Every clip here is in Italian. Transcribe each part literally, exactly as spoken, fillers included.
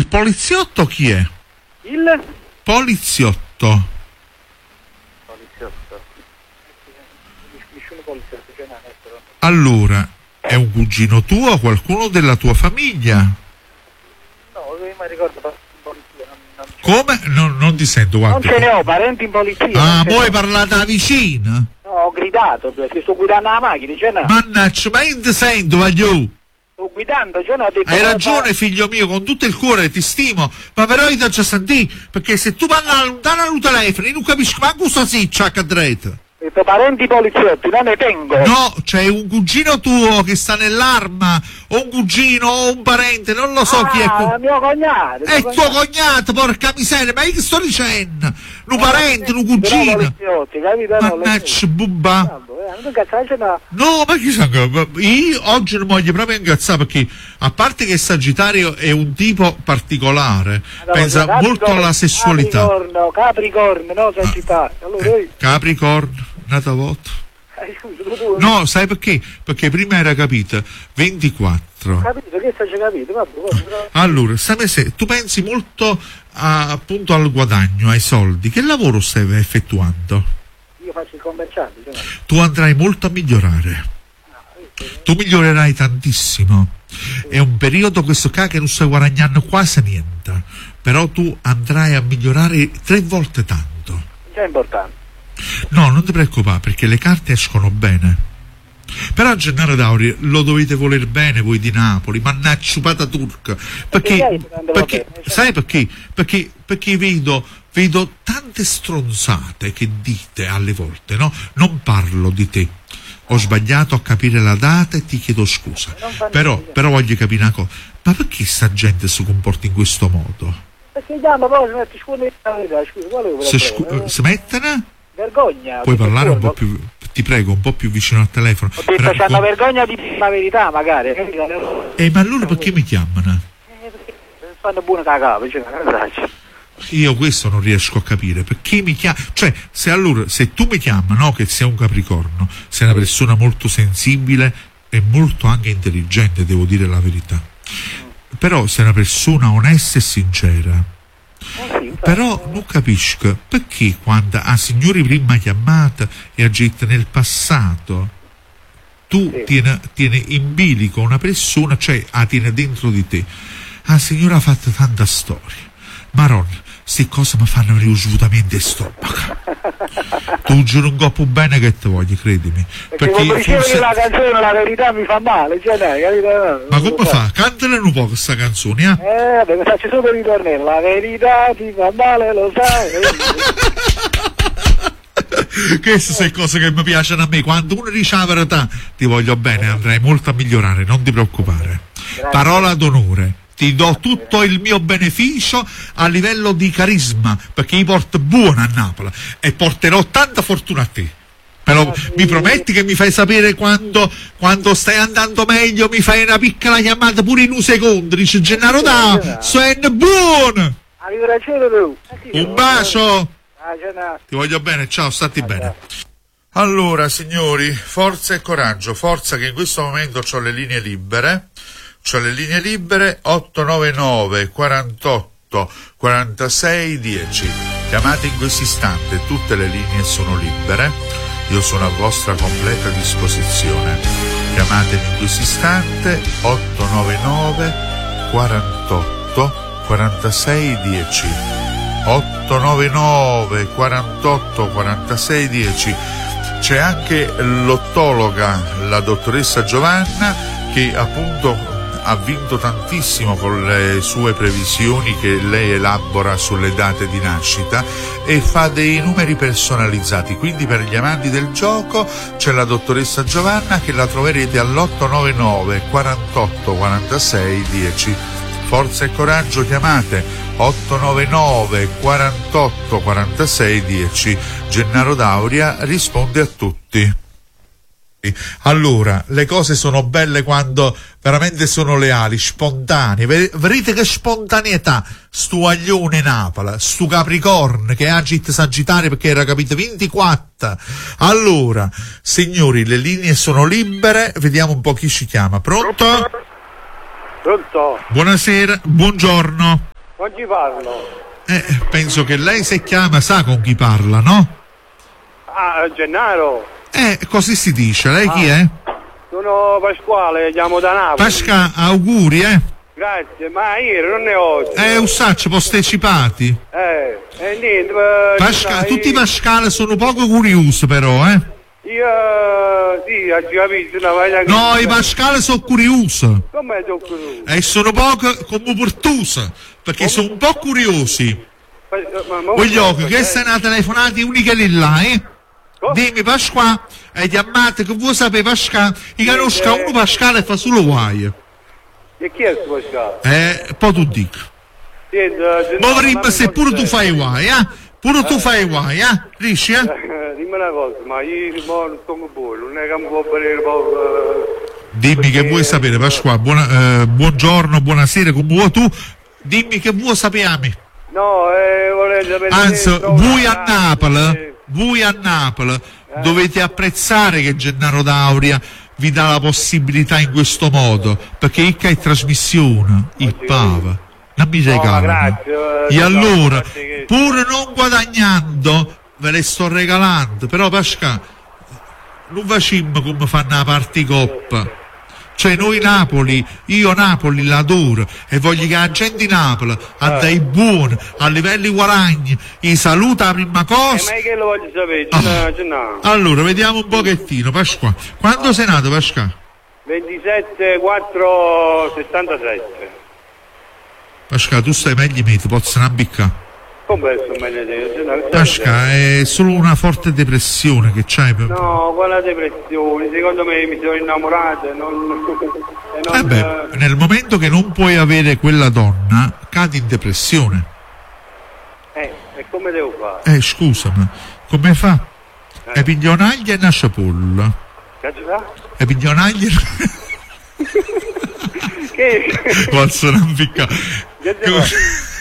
Il poliziotto chi è? Il? Poliziotto. Poliziotto. Nessuno poliziotto, cioè no, adesso. Allora, è un cugino tuo o qualcuno della tua famiglia? No, io mi ricordo in polizia. Non, non Come? Non, non ti sento, guarda. Non ce ne ho, parenti in polizia. Ah, poi parlate da vicino? No, ho gridato, perché sto guidando la macchina, cioè no. Mannaggia, ma io ti sento, voglio. Sto guidando, cioè no, ho detto... Hai ragione, figlio mio, con tutto il cuore ti stimo, ma però io ti già sentito, perché se tu parli lontano al telefono, io non capisco manco cosa si c'ha cadrete. Ho detto parenti poliziotti, non ne tengo. No, c'è un cugino tuo che sta nell'arma, o un cugino, o un parente, non lo so ah, chi è. Ah, mio cognato. È tuo cognato, porca miseria, ma io che sto dicendo? Un parente, un cugino. Poliziotti, capito? Mannaggia, bubba. No, no, ma chi sa che io oggi non voglio proprio incazzare, perché a parte che Sagittario è un tipo particolare, allora, pensa molto alla sessualità. Capricorno, Capricorno, no Sagittario. Allora, eh, Capricorno, nata volta. Eh, scusa, tu, tu, no, sai perché? Perché prima era capita ventiquattro. Capito, che stai capito? Vabbè, vabbè, vabbè. Allora, se tu pensi molto a, appunto al guadagno, ai soldi, che lavoro stai effettuando? Io faccio il commerciante, cioè. Tu andrai molto a migliorare. Tu migliorerai tantissimo. È un periodo questo qua che non stai guadagnando quasi niente, però tu andrai a migliorare tre volte tanto. È importante. No, non ti preoccupare, perché le carte escono bene. Però Gennaro Dauri lo dovete voler bene voi di Napoli, mannaggia pata turca, perché, perché sai perché? Perché, perché vedo, vedo tante stronzate che dite alle volte, no? Non parlo di te, ho sbagliato a capire la data e ti chiedo scusa, però, però voglio capire una cosa, ma perché sta gente si comporta in questo modo? Perché chiama poi si mette scuola la verità, scusa, quale se scu- si mettono? Vergogna. Puoi parlare un po' più, ti prego, un po' più vicino al telefono. Ho detto, c'hanno con... vergogna di la verità, magari. Eh, ma allora perché mi chiamano? Eh, perché fanno buona cagata, cioè, io questo non riesco a capire, perché mi chiama, cioè, se allora, se tu mi chiami, no, che sei un Capricorno, sei una persona molto sensibile e molto anche intelligente, devo dire la verità. Mm. Però sei una persona onesta e sincera. Eh sì, però non capisco perché quando a signori prima chiamata e a gente nel passato tu sì. tieni, tieni in bilico una persona, cioè la tieni dentro di te. La signora ha fatto tanta storia, maronna, queste cose mi fanno venire svuotamento di stomaco. Tu giuro un po' bene che ti voglio, credimi. Perché, perché forse... la canzone La verità mi fa male, cioè dai, capito? Ma come fa? Cantala un po' questa canzone, eh? Eh, vabbè, mi faccio solo il ritornello. La verità ti fa male, lo sai. Queste sono cose che mi piacciono a me. Quando uno dice la verità, ti voglio bene, andrai molto a migliorare, non ti preoccupare. Grazie. Parola d'onore. Ti do tutto il mio beneficio a livello di carisma, perché io porto buona a Napoli e porterò tanta fortuna a te. Però ah, sì. mi prometti che mi fai sapere quando, quando stai andando meglio, mi fai una piccola chiamata pure in un secondo, dice Gennaro da, sei buono. Un bacio. Ti voglio bene, ciao, stati ah, bene. Allora signori, forza e coraggio, forza che in questo momento ho le linee libere. C'ho le linee libere otto nove nove quarantotto quarantasei dieci. Chiamate in questo istante, tutte le linee sono libere. Io sono a vostra completa disposizione. Chiamate in questo istante otto nove nove quarantotto quarantasei dieci. otto nove nove quarantotto quarantasei dieci. C'è anche l'ottologa, la dottoressa Giovanna, che appunto ha vinto tantissimo con le sue previsioni che lei elabora sulle date di nascita e fa dei numeri personalizzati. Quindi per gli amanti del gioco c'è la dottoressa Giovanna, che la troverete all'otto nove nove quarantotto quarantasei dieci. Forza e coraggio, chiamate otto nove nove quarantotto quarantasei dieci. Gennaro Dauria risponde a tutti. Allora, le cose sono belle quando veramente sono leali, spontanee. Vedete che spontaneità stu aglione Napoli, stu Capricorno che agit Sagittario, perché era capito ventiquattro. Allora, signori, le linee sono libere, vediamo un po' chi ci chiama. Pronto? Pronto? Buonasera, buongiorno. Non ci parlo. Eh, penso che lei se chiama sa con chi parla, no? Ah, Gennaro. Eh, così si dice. Lei chi è? Sono Pasquale, chiamo da Napoli. Pasca, auguri, eh? Grazie, ma ieri non ne ho. Eh, usacci postecipati. Eh, e niente. ma- Pasca, no, tutti i io, Pascale sono poco curiosi però, eh? io, sì, ho capito, no, ma neanche- No, i Pascale sono curiosi. Come sono curioso? E sono poco come portusi, perché sono un po' curiosi. Ma- ma- ma- Voglio ma- che sei una telefonata unica lì là, eh? Oh. Dimmi Pasqua, e chiamate che vuoi sapere Pasquale, io conosco uno Pasquale e fa solo guai. E chi è questo Pasquale? Eh, poi tu dico. Senti, eh, Ma no, vorremmo ma- se pure tu fai guai, eh? Pure tu fai guai, eh? Riesci, eh? Eh, Dimmi una cosa, ma io mo non sto buono, non è che mi può venire poco. Dimmi che vuoi sapere Pasqua, buona, eh, buongiorno, buonasera, come vuoi tu? Dimmi che vuoi sapere. No, eh, vorrei sapere. Anzi, se trovo voi una a casa, Napoli, eh, voi a Napoli dovete apprezzare che Gennaro D'Auria vi dà la possibilità in questo modo, perché il che è trasmissione, il Pava, non mi No, ma regala. grazie, eh, E no, allora, grazie che- pur non guadagnando, ve le sto regalando, però Pasca, non facciamo come fanno la particoppa. Cioè noi Napoli, io Napoli l'adoro e voglio che la gente di Napoli a dei buoni, a livelli guadagni, i saluta la prima Eh, cosa. ma che lo voglio sapere? Ah. Gennaro, Gennaro. Allora, vediamo un pochettino, Pasqua. Quando sei nato, Pasqua? ventisette quattro settantasette. Pasqua, tu stai meglio di me, ti posso abbiccare. Come sono meglio di te? Gennaro, che stai Pasqua, è solo una forte depressione che c'hai. Per... No, quella depressione, secondo me mi sono innamorato e non... E non Eh beh, nel momento che non puoi avere quella donna, cadi in depressione. eh, e come devo fare? Eh, scusami, come fa? E piglionaglia e una ciapolla. Che ci fa? E piglionaglia Che? posso non piccare. Che devo fare?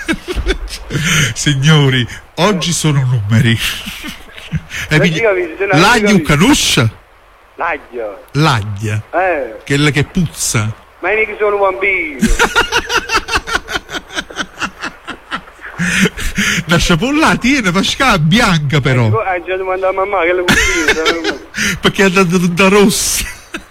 Signori, oggi sono numeri. E Non pigli- ci capisci, se no non ci L'aglio capisci. canuscia? L'aglio. L'aglia, Eh, quella che puzza. ma io che sono un bambino. La ciapolla tiene Pasqua bianca però, Hai già domandato a mamma che le cucina. perché è andata tutta rossa.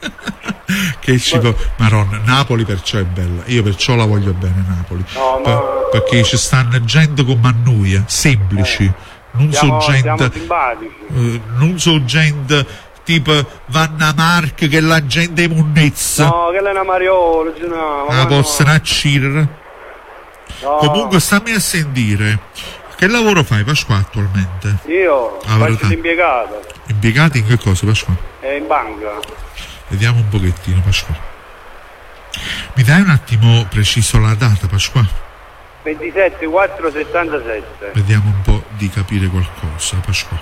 Che ci può... Maronna, Napoli perciò è bella, io perciò la voglio bene Napoli. No, ma- Per- perché ci stanno gente come a noi, eh, semplici, non so Siamo, siamo gente, simpatici. eh, non so gente tipo Vanna Mark che la gente è munnezza, No, che è una Mariola, cioè no, ma la no. possono accirere. No. Comunque stammi a sentire, che lavoro fai Pasqua attualmente? Io Ah, verità. faccio l'impiegato, Impiegati in che cosa Pasqua? è in banca. Vediamo un pochettino Pasqua. Mi dai un attimo preciso la data Pasqua? ventisette quattro settantasette. Vediamo un po' di capire qualcosa Pasqua.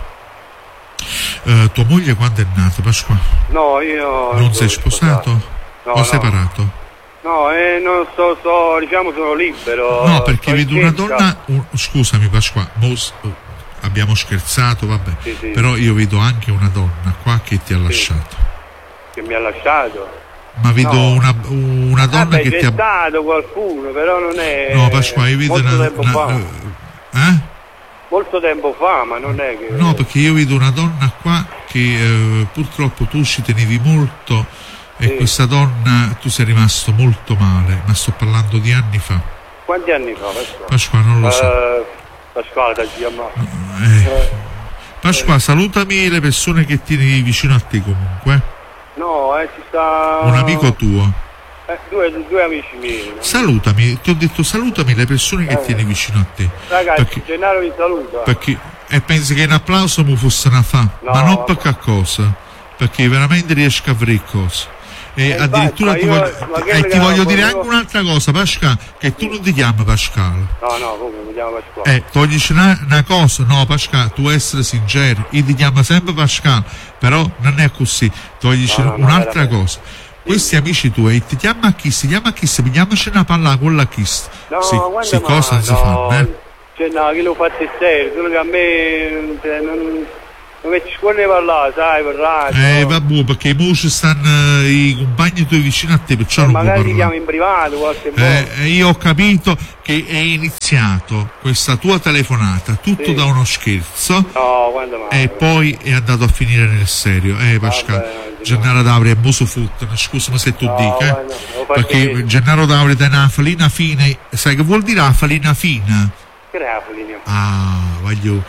Eh, tua moglie quando è nata Pasqua? No, io Non sei sono sposato? No, o no. separato? No, eh, non sto, sto, diciamo sono libero. No, perché sto vedo in una cerca. donna. un- scusami Pasqua, mo s- abbiamo scherzato, vabbè. Sì, sì. Però io vedo anche una donna qua che ti ha lasciato. Che mi ha lasciato. Ma vedo No. una, una donna Vabbè, che c'è ti ha. stato qualcuno, però non è... No, Pasqua, io vedo molto una. tempo una- fa. eh? Molto tempo fa, ma non è che... No, perché io vedo una donna qua che eh, purtroppo tu ci tenevi molto e Sì. questa donna tu sei rimasto molto male, ma sto parlando di anni fa. Quanti anni fa, Pasqua? Pasqua non lo so. Eh, Pasquale, da chiamare. Eh. Pasqua, salutami le persone che tieni vicino a te comunque. No, eh, ci sta... Un amico tuo. Eh, due, due amici miei. Salutami, ti ho detto salutami le persone che Eh. tieni vicino a te. Ragazzi, Perché, Gennaro vi saluta. perché e pensi che un applauso mi fosse una fa, No, ma non vabbè. per che cosa, perché veramente riesco a fare cose. E Eh, addirittura infatti, ti ma io- voglio, ma che e me ti la voglio dire volevo- anche un'altra cosa, Pasqua, che tu non ti chiami Pasquale. No, no, come mi chiamo Pasquale? Eh, toglici una, una cosa, no Pasquale, tu essere sincero, io ti chiamo sempre Pasquale, però non è così, toglici No, no, no, un'altra veramente. cosa. Questi amici tuoi ti chiamano a chi? Si chiama a chi? Si pigliamoci una palla con la chi? No, sì, guarda, sì, ma cosa non si no, fanno, eh? Cioè, no, che lo fate serio, solo che a me... Cioè, non... Non mi ci vuole parlare, sai, per radio. Eh, vabbè, perché i mo ci stanno i compagni tuoi vicino a te, perciò Eh, non puoi magari ti chiamo parlare. in privato qualche volta. Eh, io ho capito che è iniziato questa tua telefonata tutto Sì. da uno scherzo No, quando mai? e poi è andato a finire nel serio. Eh, Pascal, Vabbè, no, Gennaro D'Auria è muso futten, scusami se tu No, dica, eh, guarda, lo faccio perché vedere. Gennaro D'Auria è una falina fine, sai che vuol dire la falina fina? Grafoli, Ah, voglio.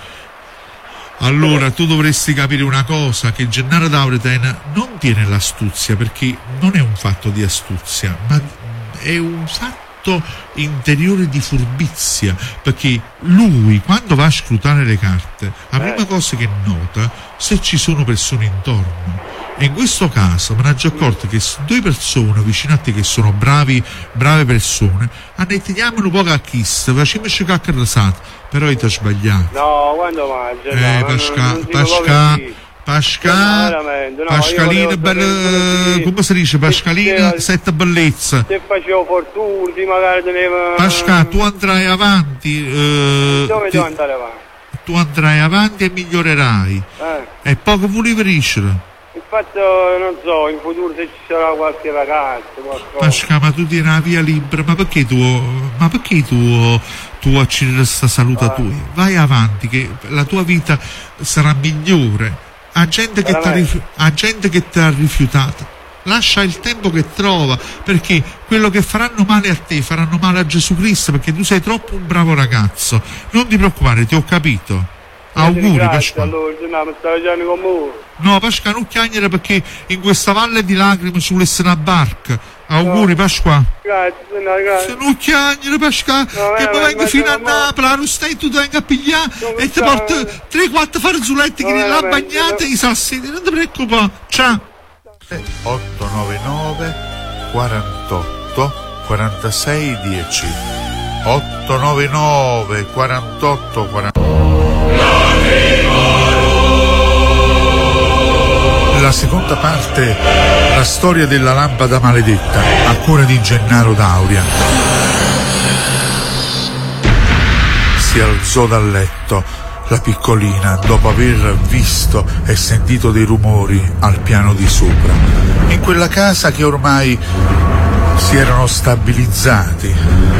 Allora tu dovresti capire una cosa, che Gennaro D'Auria non tiene l'astuzia, perché non è un fatto di astuzia, ma è un fatto interiore di furbizia, perché lui quando va a scrutare le carte la prima Eh. cosa che nota se ci sono persone intorno, e in questo caso me ne sono accorto che s- due persone vicino a te che sono bravi brave persone hanno detto diamolo un po' a kiss, facciamoci caccarrasata, però hai sbagliato. No, quando mai? Cioè, Eh, no, Pasca, non- non si può Pasca, così. Pasca, No, veramente, no, Pascalina, io volevo bella, sapere come si dice, se- Pascalina, se- sette bellezza. Se facevo fortuna, sì, magari tenevo... Pasca, tu andrai avanti, eh, Dove ti- devo andare avanti? tu andrai avanti e migliorerai. Eh. E poco volevi crescere. Infatti, non so, in futuro se ci sarà qualche vacanza, qualcosa. Pasca, ma tu tieni la via libera, ma perché tu, ma perché tu, tu accidi questa salute Ah. tua? Vai avanti, che la tua vita sarà migliore. A gente che ti ha Veramente? rifi- a gente che ti ha rifiutato. Lascia il tempo che trova, perché quello che faranno male a te faranno male a Gesù Cristo, perché tu sei troppo un bravo ragazzo. Non ti preoccupare, ti ho capito. Auguri, Grazie, Pasquale. allora, no, mi stavo facendo con voi. No, Pasqua, non chiagnere, perché in questa valle di lacrime ci volesse una barca. Auguri, No. Pasqua. Grazie, no, Se grazie. non chiagnere, Pasqua, No, che eh, mi ma- vengo ma- fino a ma- Napoli, la rustai tu ti venga a pigliare Non e ti so, porto eh. tre quattro farzuletti che No, li là veramente, bagnate no. i sassi, non ti preoccupare. Ciao. otto nove nove quarantotto quarantasei dieci otto nove nove quarantotto quarantasei. La seconda parte, la storia della lampada maledetta, a cura di Gennaro D'Auria. Si alzò dal letto la piccolina dopo aver visto e sentito dei rumori al piano di sopra, in quella casa che ormai si erano stabilizzati.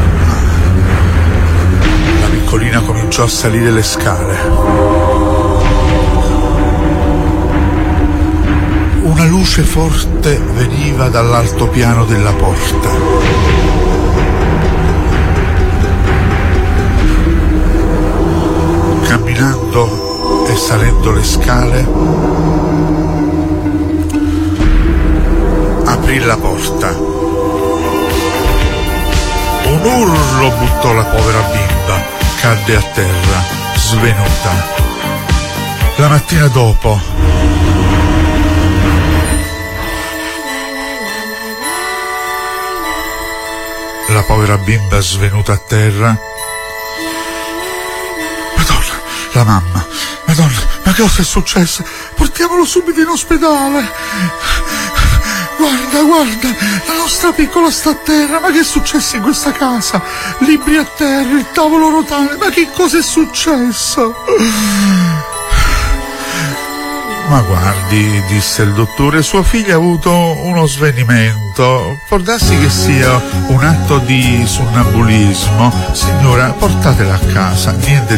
La piccolina cominciò a salire le scale. Una luce forte veniva dall'altopiano della porta. Camminando e salendo le scale, aprì la porta. Un urlo buttò la povera bimba, cadde a terra, svenuta. La mattina dopo, la povera bimba svenuta a terra. Madonna, la mamma, Madonna, ma che cosa è successo? Portiamolo subito in ospedale. Guarda, guarda, la nostra piccola sta a terra, ma che è successo in questa casa? Libri a terra, il tavolo rotante, ma che cosa è successo? Ma guardi, disse il dottore, sua figlia ha avuto uno svenimento. Può darsi che sia un atto di sonnambulismo. Signora, portatela a casa, niente